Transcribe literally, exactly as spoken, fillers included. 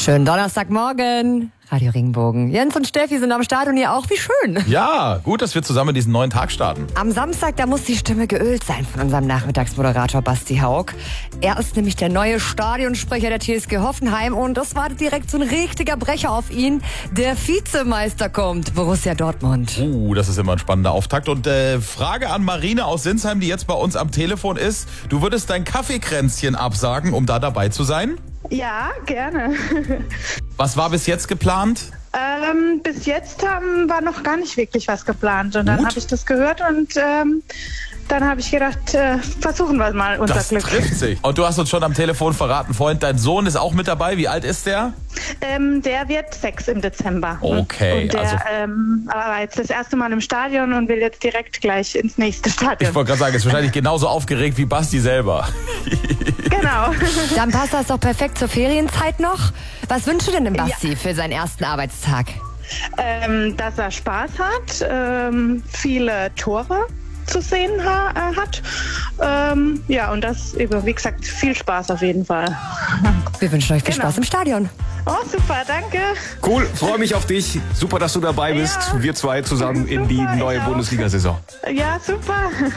Schönen Donnerstagmorgen. Radio Regenbogen. Jens und Steffi sind am Start und ihr auch. Wie schön. Ja, gut, dass wir zusammen diesen neuen Tag starten. Am Samstag, da muss die Stimme geölt sein von unserem Nachmittagsmoderator Basti Haug. Er ist nämlich der neue Stadionsprecher der T S G Hoffenheim und das wartet direkt so ein richtiger Brecher auf ihn. Der Vizemeister kommt, Borussia Dortmund. Uh, das ist immer ein spannender Auftakt. Und äh, Frage an Marine aus Sinsheim, die jetzt bei uns am Telefon ist. Du würdest dein Kaffeekränzchen absagen, um da dabei zu sein? Ja, gerne. Was war bis jetzt geplant? Ähm, bis jetzt ähm, war noch gar nicht wirklich was geplant. Und dann Gut. habe ich das gehört und ähm, dann habe ich gedacht, äh, versuchen wir mal unser Das Glück. trifft sich. Und du hast uns schon am Telefon verraten, Freund, dein Sohn ist auch mit dabei. Wie alt ist der? Ähm, der wird sechs im Dezember. Okay, Und der also- ähm, war jetzt das erste Mal im Stadion und will jetzt direkt gleich ins nächste Stadion. Ich wollte gerade sagen, ist wahrscheinlich genauso aufgeregt wie Basti selber. Genau. Dann passt das doch perfekt zur Ferienzeit noch. Was wünschst du denn dem Basti Ja. für seinen ersten Arbeitstag? ähm, dass er Spaß hat, ähm, viele Tore zu sehen ha äh, hat. Ähm, ja, und das, eben, wie gesagt, viel Spaß auf jeden Fall. Wir wünschen euch viel Genau. Spaß im Stadion. Oh, super, danke. Cool, freue mich auf dich. Super, dass du dabei bist. Ja. Wir zwei zusammen in die Super, ich neue auch. Bundesliga-Saison. Ja, super.